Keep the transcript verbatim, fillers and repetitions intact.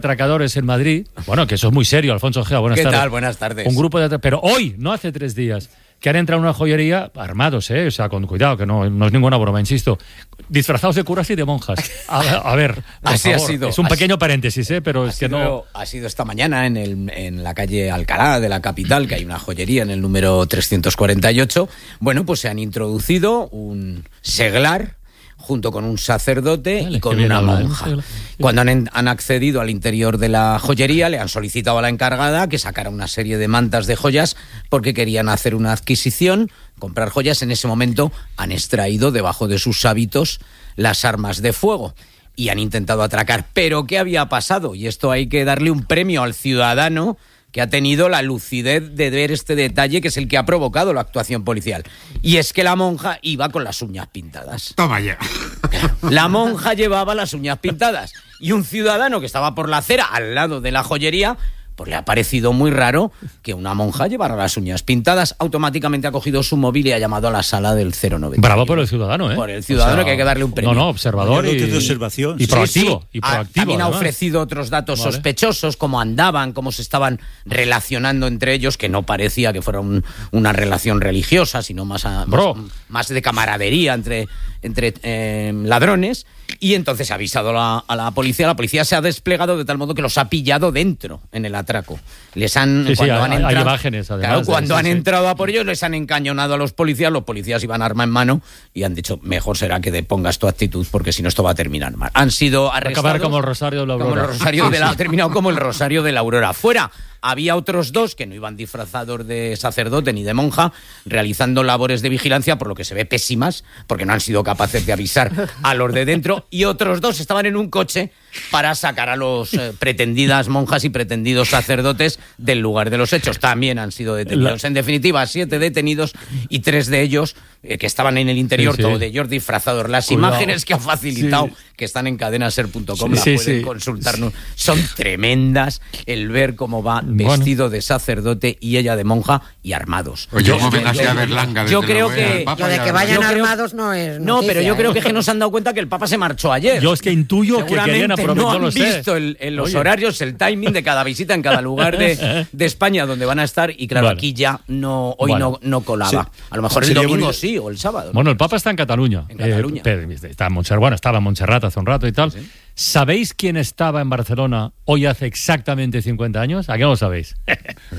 atracadores en Madrid. Bueno, que eso es muy serio, Alfonso Ojeda, buenas ¿Qué tardes. ¿Qué tal? Buenas tardes. Un grupo de atracadores, pero hoy, no hace tres días, que han entrado en una joyería armados, ¿eh? O sea, con cuidado, que no, no es ninguna broma, insisto. Disfrazados de curas y de monjas. A, a ver, por así favor. ha sido. Es un así, pequeño paréntesis, ¿eh? Pero es que sido, no... Ha sido esta mañana en, el, en la calle Alcalá de la capital, que hay una joyería en el número trescientos cuarenta y ocho. Bueno, pues se han introducido un seglar junto con un sacerdote vale, y con una habla, monja. ¿eh? Cuando han, han accedido al interior de la joyería, le han solicitado a la encargada que sacara una serie de mantas de joyas porque querían hacer una adquisición, comprar joyas. En ese momento han extraído debajo de sus hábitos las armas de fuego y han intentado atracar. ¿Pero qué había pasado? Y esto hay que darle un premio al ciudadano que ha tenido la lucidez de ver este detalle, que es el que ha provocado la actuación policial. Y es que la monja iba con las uñas pintadas. Toma ya. La monja llevaba las uñas pintadas. Y un ciudadano que estaba por la acera, al lado de la joyería, pues le ha parecido muy raro que una monja llevara las uñas pintadas. Automáticamente ha cogido su móvil y ha llamado a la sala del cero noventa. Bravo por el ciudadano, ¿eh? Por el ciudadano, o sea, que hay que darle un premio. No, no, observador y, de observación. y proactivo. Sí, sí. Y proactivo ha, también además. ha ofrecido otros datos vale. sospechosos, cómo andaban, cómo se estaban relacionando entre ellos, que no parecía que fuera un, una relación religiosa, sino más, a, más, más de camaradería entre, entre eh, ladrones. Y entonces ha avisado la, a la policía. La policía se ha desplegado de tal modo que los ha pillado dentro, en el atraco. Les han, sí, cuando sí, han hay, entrado, hay imágenes, además. Claro, cuando sí, han sí. entrado a por ellos, les han encañonado a los policías. Los policías iban arma en mano y han dicho, mejor será que depongas tu actitud, porque si no esto va a terminar mal. Han sido arrestados. Acabar como el Rosario de la Aurora. Como el Rosario de la, ha terminado como el Rosario de la Aurora. Fuera había otros dos que no iban disfrazados de sacerdote ni de monja, realizando labores de vigilancia, por lo que se ve pésimas, porque no han sido capaces de avisar a los de dentro, y otros dos estaban en un coche para sacar a los eh, pretendidas monjas y pretendidos sacerdotes del lugar de los hechos. También han sido detenidos. La... En definitiva, siete detenidos y tres de ellos eh, que estaban en el interior, sí, sí. todo de ellos disfrazados. Las Cuidado. imágenes que ha facilitado, sí. que están en cadena ser punto com, sí, la sí, pueden sí. consultarnos. Son tremendas el ver cómo va vestido bueno. de sacerdote y ella de monja y armados. Pues yo, yo, yo, yo, Berlanga, yo creo que... Lo de que vayan armados no es noticia, No, pero yo ¿eh? creo que, que no se han dado cuenta que el Papa se marchó ayer. Yo es que intuyo que querían aprovechar, no han lo sé. visto el, el, los Oye. horarios, el timing de cada visita en cada lugar de, de España donde van a estar, y claro, vale. aquí ya no hoy vale. no, no colaba. Sí. A lo mejor el domingo bonito. sí, o el sábado. Bueno, el Papa está en Cataluña. En Cataluña. Eh, está en Montserrat, bueno, estaba en Montserrat hace un rato y tal. ¿Sí? ¿Sabéis quién estaba en Barcelona hoy hace exactamente cincuenta años? ¿A qué no lo sabéis?